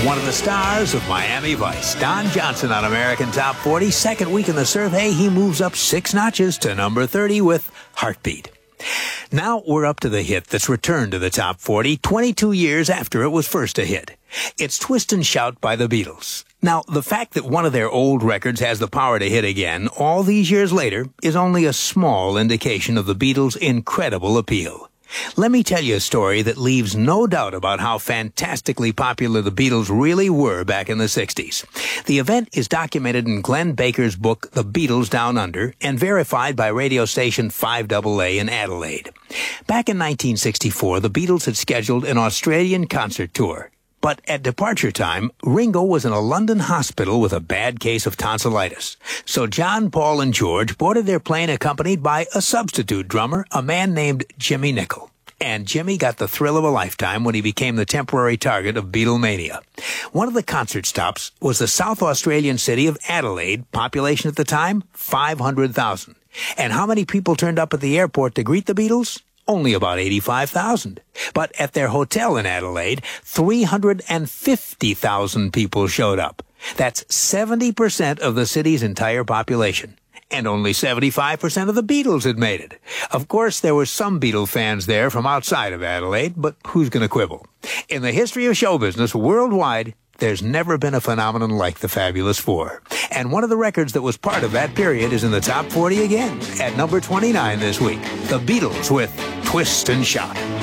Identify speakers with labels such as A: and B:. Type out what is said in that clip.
A: One of the stars of Miami Vice, Don Johnson on American Top 40. Second week in the survey, he moves up 6 notches to number 30 with Heartbeat. Now we're up to the hit that's returned to the top 40 22 years after it was first a hit. It's Twist and Shout by the Beatles. Now, the fact that one of their old records has the power to hit again all these years later is only a small indication of the Beatles' incredible appeal. Let me tell you a story that leaves no doubt about how fantastically popular the Beatles really were back in the 60s. The event is documented in Glenn Baker's book, The Beatles Down Under, and verified by radio station 5AA in Adelaide. Back in 1964, the Beatles had scheduled an Australian concert tour. But at departure time, Ringo was in a London hospital with a bad case of tonsillitis. So John, Paul, and George boarded their plane accompanied by a substitute drummer, a man named Jimmy Nicol. And Jimmy got the thrill of a lifetime when he became the temporary target of Beatlemania. One of the concert stops was the South Australian city of Adelaide, population at the time, 500,000. And how many people turned up at the airport to greet the Beatles? Only about 85,000. But at their hotel in Adelaide, 350,000 people showed up. That's 70% of the city's entire population. And only 75% of the Beatles had made it. Of course, there were some Beatle fans there from outside of Adelaide, but who's going to quibble? In the history of show business worldwide, there's never been a phenomenon like the Fabulous Four. And one of the records that was part of that period is in the top 40 again, at number 29 this week. The Beatles with Twist and Shout.